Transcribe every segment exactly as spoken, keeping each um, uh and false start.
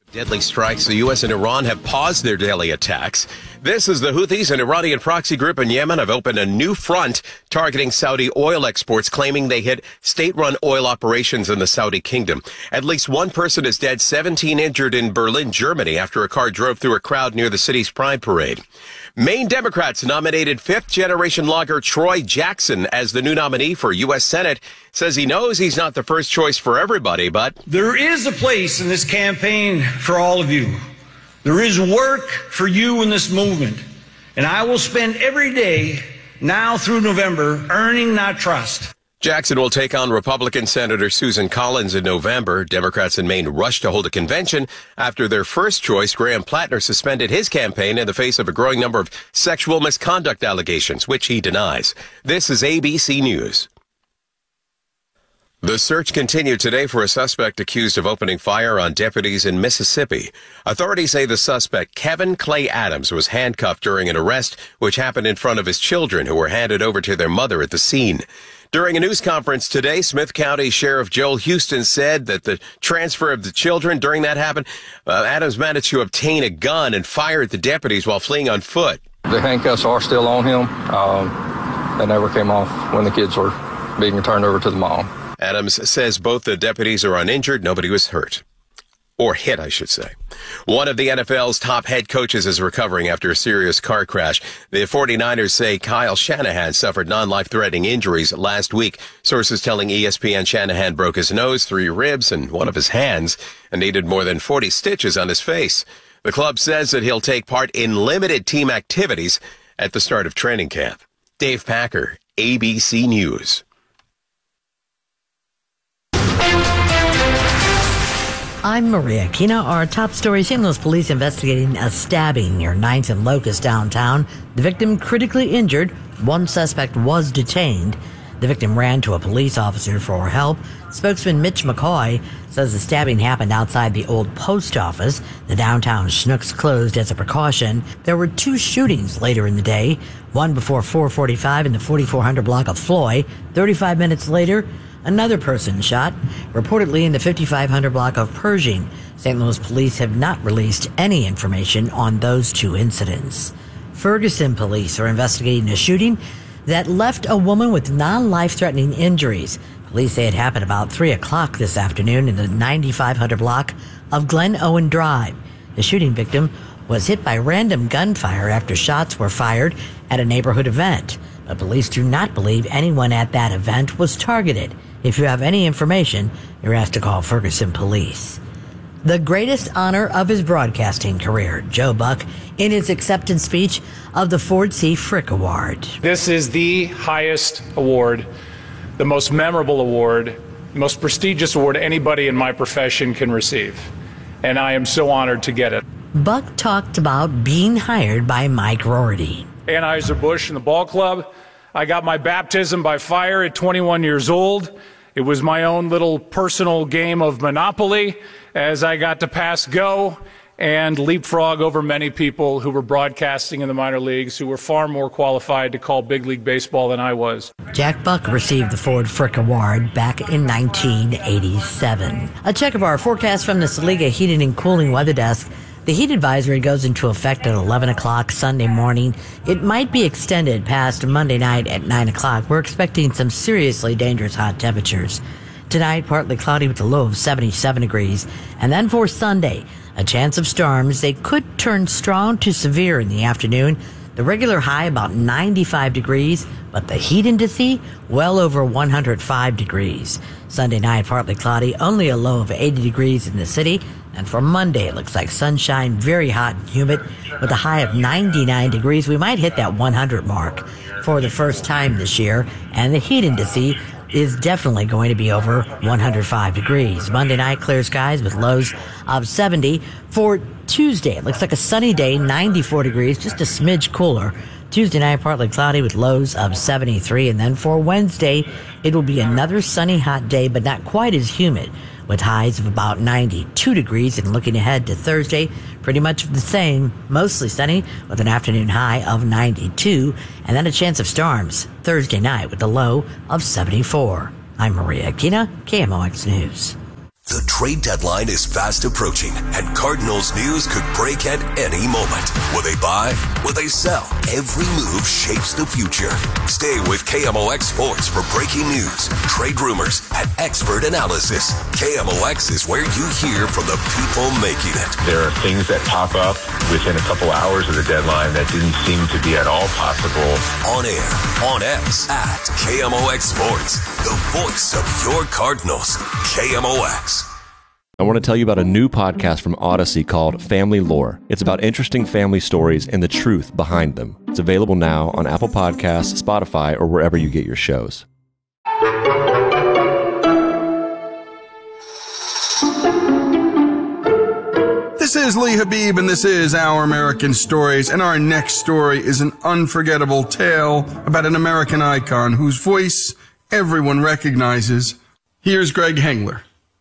Deadly strikes. The U S and Iran have paused their daily attacks. This is the Houthis, an Iranian proxy group in Yemen, have opened a new front targeting Saudi oil exports, claiming they hit state-run oil operations in the Saudi kingdom. At least one person is dead, seventeen injured in Berlin, Germany, after a car drove through a crowd near the city's Pride Parade. Maine Democrats nominated fifth-generation logger Troy Jackson as the new nominee for U S Senate. Says he knows he's not the first choice for everybody, but there is a place in this campaign for all of you. There is work for you in this movement. And I will spend every day now through November earning that trust. Jackson will take on Republican Senator Susan Collins in November. Democrats in Maine rushed to hold a convention after their first choice, Graham Plattner, suspended his campaign in the face of a growing number of sexual misconduct allegations, which he denies. This is A B C News. The search continued today for a suspect accused of opening fire on deputies in Mississippi. Authorities say the suspect, Kevin Clay Adams, was handcuffed during an arrest which happened in front of his children, who were handed over to their mother at the scene. During a news conference today, Smith County Sheriff Joel Houston said that the transfer of the children, during that happened, uh, Adams managed to obtain a gun and fire at the deputies while fleeing on foot. The handcuffs are still on him. Um, they never came off when the kids were being turned over to the mom. Adams says both the deputies are uninjured. Nobody was hurt. Or hit, I should say. One of the N F L's top head coaches is recovering after a serious car crash. The forty-niners say Kyle Shanahan suffered non-life-threatening injuries last week. Sources telling E S P N Shanahan broke his nose, three ribs, and one of his hands, and needed more than forty stitches on his face. The club says that he'll take part in limited team activities at the start of training camp. Dave Packer, A B C News. I'm Maria Kina. Our top story: Saint Louis police investigating a stabbing near ninth and Locust downtown. The victim critically injured. One suspect was detained. The victim ran to a police officer for help. Spokesman Mitch McCoy says the stabbing happened outside the old post office. The downtown Schnucks closed as a precaution. There were two shootings later in the day, one before four forty-five in the forty-four hundred block of Floy. thirty-five minutes later, another person shot, reportedly in the fifty-five hundred block of Pershing. Saint Louis police have not released any information on those two incidents. Ferguson police are investigating a shooting that left a woman with non-life-threatening injuries. Police say it happened about three o'clock this afternoon in the ninety-five hundred block of Glen Owen Drive. The shooting victim was hit by random gunfire after shots were fired at a neighborhood event. But police do not believe anyone at that event was targeted. If you have any information, you're asked to call Ferguson Police. The greatest honor of his broadcasting career, Joe Buck, in his acceptance speech of the Ford C. Frick Award. This is the highest award, the most memorable award, the most prestigious award anybody in my profession can receive. And I am so honored to get it. Buck talked about being hired by Mike Rorty. Anheuser-Busch and the ball club. I got my baptism by fire at twenty-one years old. It was my own little personal game of Monopoly as I got to pass go and leapfrog over many people who were broadcasting in the minor leagues who were far more qualified to call big league baseball than I was. Jack Buck received the Ford Frick Award back in nineteen eighty-seven. A check of our forecast from the Saliga Heating and Cooling Weather Desk. The heat advisory goes into effect at eleven o'clock Sunday morning. It might be extended past Monday night at nine o'clock. We're expecting some seriously dangerous hot temperatures. Tonight, partly cloudy with a low of seventy-seven degrees. And then for Sunday, a chance of storms. They could turn strong to severe in the afternoon. The regular high about ninety-five degrees, but the heat indice well over one hundred five degrees. Sunday night, partly cloudy, only a low of eighty degrees in the city. And for Monday, it looks like sunshine, very hot and humid, with a high of ninety-nine degrees. We might hit that one hundred mark for the first time this year, and the heat indice is definitely going to be over one hundred five degrees. Monday night, clear skies with lows of seventy. For Tuesday, it looks like a sunny day, ninety-four degrees, just a smidge cooler. Tuesday night, partly cloudy with lows of seventy-three. And then for Wednesday, it will be another sunny, hot day, but not quite as humid, with highs of about ninety-two degrees. And looking ahead to Thursday, pretty much the same, mostly sunny with an afternoon high of ninety-two, and then a chance of storms Thursday night with a low of seventy-four. I'm Maria Aquina, K M O X News. The trade deadline is fast approaching, and Cardinals news could break at any moment. Will they buy? Will they sell? Every move shapes the future. Stay with K M O X Sports for breaking news, trade rumors, and expert analysis. K M O X is where you hear from the people making it. There are things that pop up within a couple hours of the deadline that didn't seem to be at all possible. On air, on X, at K M O X Sports, the voice of your Cardinals. K M O X. I want to tell you about a new podcast from Odyssey called Family Lore. It's about interesting family stories and the truth behind them. It's available now on Apple Podcasts, Spotify, or wherever you get your shows. This is Lee Habib, and this is Our American Stories, and our next story is an unforgettable tale about an American icon whose voice everyone recognizes. Here's Greg Hengler.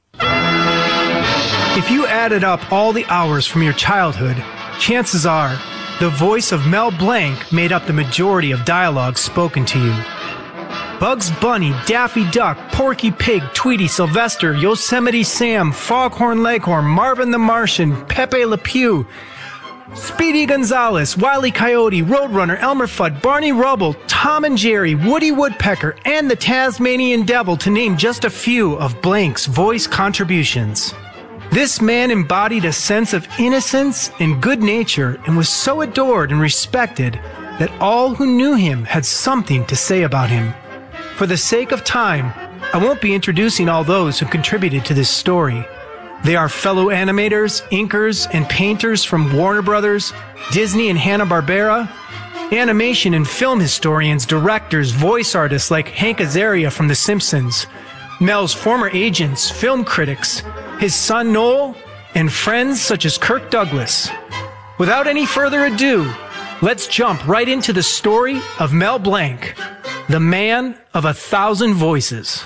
If you added up all the hours from your childhood, chances are the voice of Mel Blanc made up the majority of dialogue spoken to you. Bugs Bunny, Daffy Duck, Porky Pig, Tweety, Sylvester, Yosemite Sam, Foghorn Leghorn, Marvin the Martian, Pepe Le Pew, Speedy Gonzales, Wile E. Coyote, Roadrunner, Elmer Fudd, Barney Rubble, Tom and Jerry, Woody Woodpecker, and the Tasmanian Devil, to name just a few of Blanc's voice contributions. This man embodied a sense of innocence and good nature and was so adored and respected that all who knew him had something to say about him. For the sake of time, I won't be introducing all those who contributed to this story. They are fellow animators, inkers, and painters from Warner Brothers, Disney and Hanna-Barbera, animation and film historians, directors, voice artists like Hank Azaria from The Simpsons, Mel's former agents, film critics, his son Noel, and friends such as Kirk Douglas. Without any further ado, let's jump right into the story of Mel Blanc, the man of a thousand voices.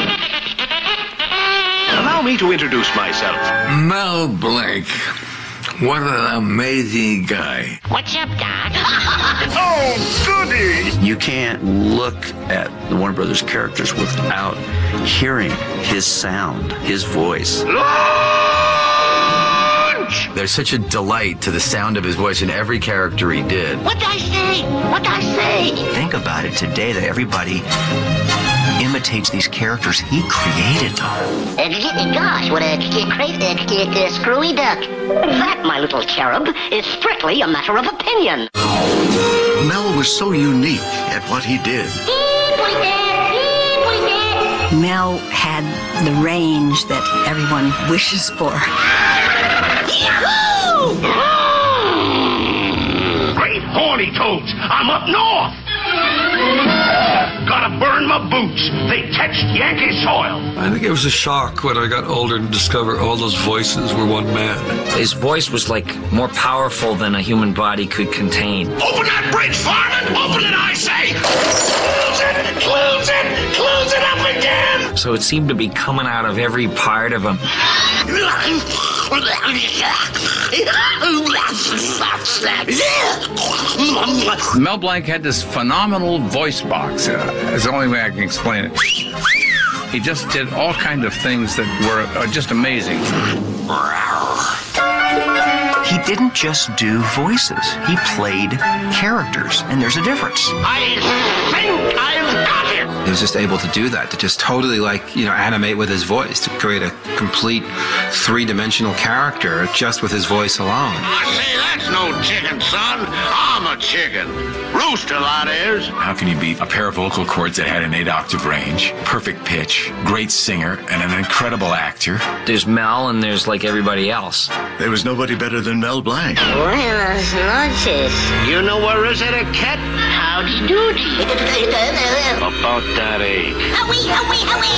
Allow me to introduce myself. Mel Blanc. What an amazing guy. What's up, Doc? Oh, goody! You can't look at the Warner Brothers characters without hearing his sound, his voice. Lunch! There's such a delight to the sound of his voice in every character he did. What'd I say? What'd I say? Think about it today that everybody imitates these characters. He created them. Uh, gosh, what a crazy, uh, screwy duck. That, my little cherub, is strictly a matter of opinion. Mel was so unique at what he did. Mel had the range that everyone wishes for. Yahoo! Great horny toads! I'm up north! Gotta burn my boots. They touched Yankee soil. I think it was a shock when I got older to discover all those voices were one man. His voice was like more powerful than a human body could contain. Open that bridge, Farman! Open it, I say! Close it! Close it! Close it up again! So it seemed to be coming out of every part of him. Mel Blanc had this phenomenal voice box. Uh, is the only way I can explain it. He just did all kinds of things that were uh, just amazing. He didn't just do voices. He played characters, and there's a difference. I think I've got it. He was just able to do that, to just totally, like, you know, animate with his voice, to create a complete three-dimensional character just with his voice alone. I say, that's no chicken, son. I'm a chicken. Rooster, that is. How can you beat a pair of vocal cords that had an eight-octave range, perfect pitch, great singer, and an incredible actor? There's Mel, and there's, like, everybody else. There was nobody better than Mel Blanc. Buenas noches. You know where is it, a cat? Howdy doody. About that age. Howee, howee, howee.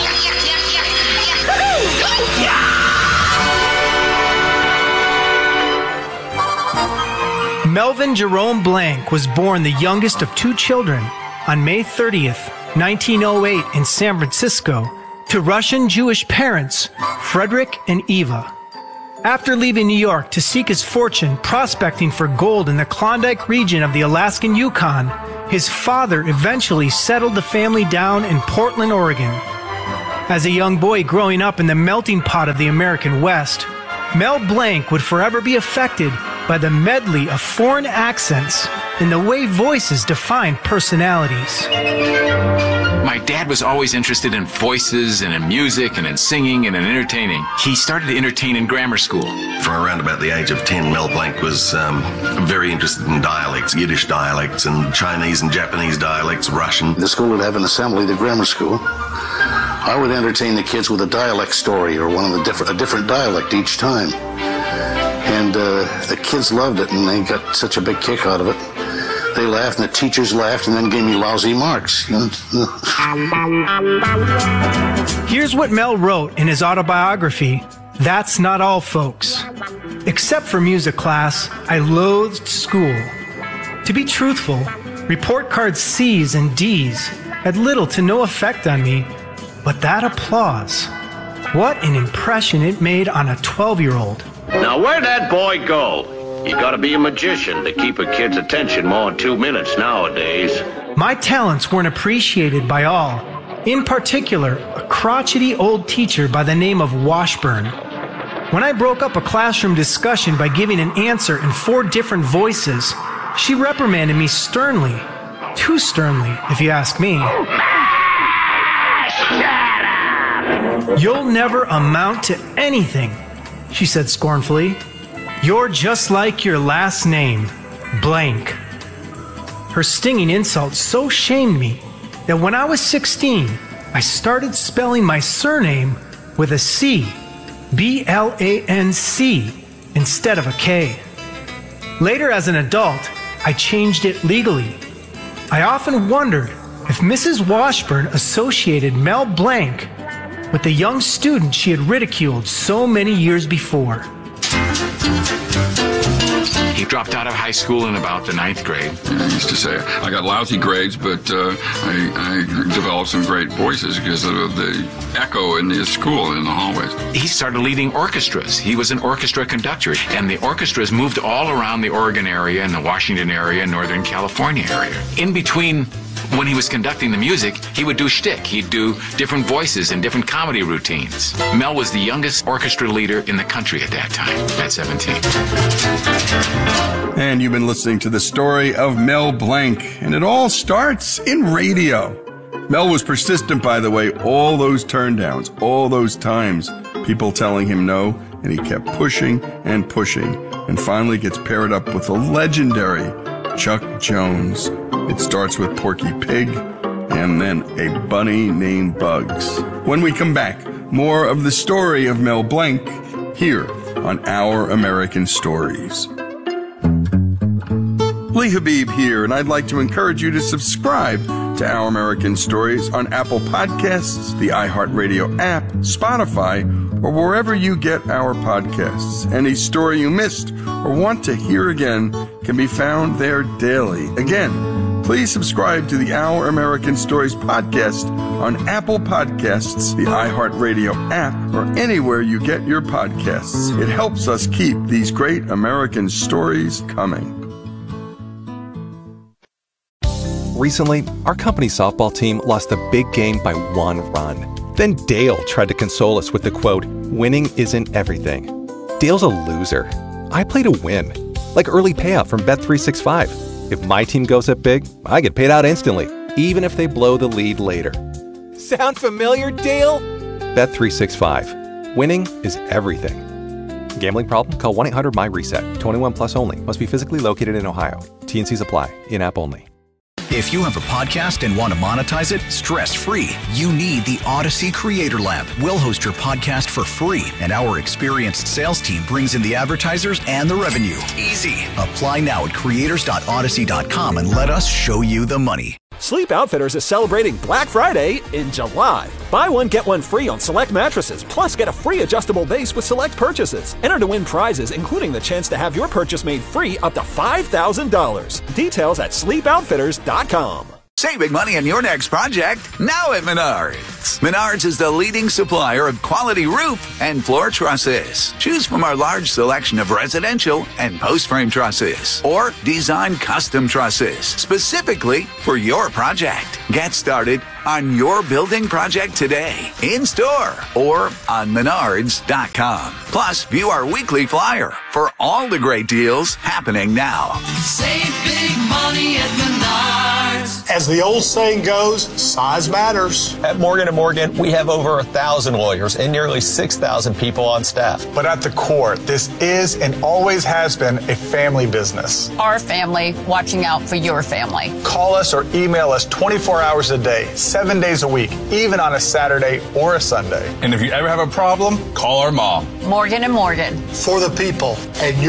Melvin Jerome Blanc was born the youngest of two children on May thirtieth, nineteen oh eight in San Francisco to Russian Jewish parents, Frederick and Eva. After leaving New York to seek his fortune prospecting for gold in the Klondike region of the Alaskan Yukon, his father eventually settled the family down in Portland, Oregon. As a young boy growing up in the melting pot of the American West, Mel Blanc would forever be affected by the medley of foreign accents and the way voices define personalities. My dad was always interested in voices and in music and in singing and in entertaining. He started to entertain in grammar school. From around about the age of ten, Mel Blanc was um, very interested in dialects, Yiddish dialects and Chinese and Japanese dialects, Russian. The school would have an assembly, the grammar school. I would entertain the kids with a dialect story or one of the different, a different dialect each time. And uh, the kids loved it, and they got such a big kick out of it. They laughed, and the teachers laughed, and then gave me lousy marks. You know? Here's what Mel wrote in his autobiography, That's Not All, Folks. Except for music class, I loathed school. To be truthful, report card C's and D's had little to no effect on me, but that applause, what an impression it made on a twelve-year-old. Now, where'd that boy go? You gotta be a magician to keep a kid's attention more than two minutes nowadays. My talents weren't appreciated by all. In particular, a crotchety old teacher by the name of Washburn. When I broke up a classroom discussion by giving an answer in four different voices, she reprimanded me sternly. Too sternly, if you ask me. You'll never amount to anything, she said scornfully. You're just like your last name, Blank. Her stinging insult so shamed me that when I was sixteen, I started spelling my surname with a C, B L A N C, instead of a K. Later, as an adult, I changed it legally. I often wondered if Missus Washburn associated Mel Blanc with the young student she had ridiculed so many years before. He dropped out of high school in about the ninth grade. I used to say I got lousy grades, but uh, I, I developed some great voices because of the echo in the school in the hallways. He started leading orchestras. He was an orchestra conductor, and the orchestras moved all around the Oregon area and the Washington area, Northern California area. In between, when he was conducting the music, he would do shtick. He'd do different voices and different comedy routines. Mel was the youngest orchestra leader in the country at that time, at seventeen. And you've been listening to the story of Mel Blanc, and it all starts in radio. Mel was persistent, by the way, all those turndowns, all those times, people telling him no, and he kept pushing and pushing, and finally gets paired up with the legendary Chuck Jones. It starts with Porky Pig, and then a bunny named Bugs. When we come back, more of the story of Mel Blanc here on Our American Stories. Lee Habib here, and I'd like to encourage you to subscribe to Our American Stories on Apple Podcasts, the iHeartRadio app, Spotify, or wherever you get our podcasts. Any story you missed or want to hear again can be found there daily. Again, please subscribe to the Our American Stories podcast on Apple Podcasts, the iHeartRadio app, or anywhere you get your podcasts. It helps us keep these great American stories coming. Recently, our company's softball team lost the big game by one run. Then Dale tried to console us with the quote, "Winning isn't everything." Dale's a loser. I play to win, like early payout from Bet three sixty-five. If my team goes up big, I get paid out instantly, even if they blow the lead later. Sound familiar, Dale? Bet three sixty-five. Winning is everything. Gambling problem? Call one eight hundred my reset. twenty-one plus only. Must be physically located in Ohio. T and C's apply. In-app only. If you have a podcast and want to monetize it stress-free, you need the Odyssey Creator Lab. We'll host your podcast for free, and our experienced sales team brings in the advertisers and the revenue. Easy. Apply now at creators dot odyssey dot com and let us show you the money. Sleep Outfitters is celebrating Black Friday in July. Buy one, get one free on select mattresses, plus get a free adjustable base with select purchases. Enter to win prizes, including the chance to have your purchase made free up to five thousand dollars. Details at sleep outfitters dot com. Save big money on your next project now at Menards. Menards is the leading supplier of quality roof and floor trusses. Choose from our large selection of residential and post-frame trusses or design custom trusses specifically for your project. Get started on your building project today, in store or on menards dot com. Plus, view our weekly flyer for all the great deals happening now. Save big money at Menards. As the old saying goes, size matters. At Morgan and Morgan, we have over a thousand lawyers and nearly six thousand people on staff. But at the core, this is and always has been a family business. Our family watching out for your family. Call us or email us twenty-four hours a day, seven days a week, even on a Saturday or a Sunday. And if you ever have a problem, call our mom. Morgan and Morgan. For the people. And